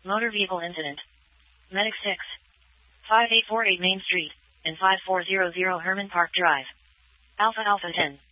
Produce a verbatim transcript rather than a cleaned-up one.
Motor vehicle incident. Medic six. five eight four eight Main Street, and five four zero zero Herman Park Drive. Alpha Alpha ten.